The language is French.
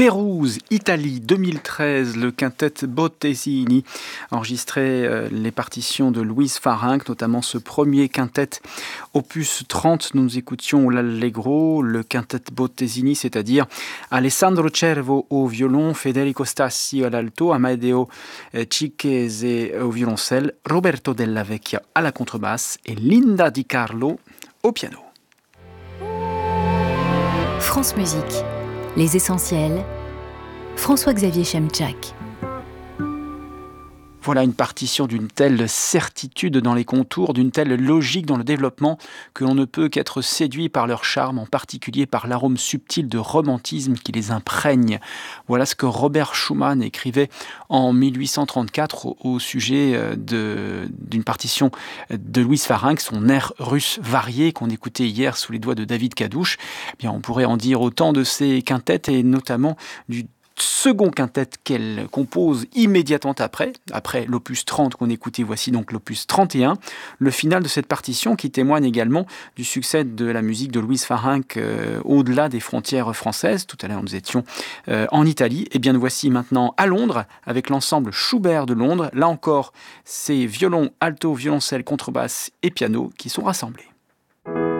Pérouse, Italie, 2013, le quintet Bottesini enregistrait les partitions de Luis Farinck, notamment ce premier quintet opus 30. Nous écoutions l'Allegro, le quintet Bottesini, c'est-à-dire Alessandro Cervo au violon, Federico Stassi à l'alto, Amadeo Cicchese au violoncelle, Roberto Della Vecchia à la contrebasse et Linda Di Carlo au piano. France Musique, les essentiels, François-Xavier Chemchak. Voilà une partition d'une telle certitude dans les contours, d'une telle logique dans le développement que l'on ne peut qu'être séduit par leur charme, en particulier par l'arôme subtil de romantisme qui les imprègne. Voilà ce que Robert Schumann écrivait en 1834 au sujet d'une partition de Luis Farinck, son air russe varié qu'on écoutait hier sous les doigts de David Kadouch. Eh bien, on pourrait en dire autant de ces quintettes et notamment du second quintet qu'elle compose immédiatement après l'opus 30 qu'on écoutait, voici donc l'opus 31, le final de cette partition qui témoigne également du succès de la musique de Luis Farinck au-delà des frontières françaises. Tout à l'heure nous étions en Italie, et bien nous voici maintenant à Londres avec l'ensemble Schubert de Londres. Là encore, c'est violon, alto, violoncelle, contrebasse et piano qui sont rassemblés.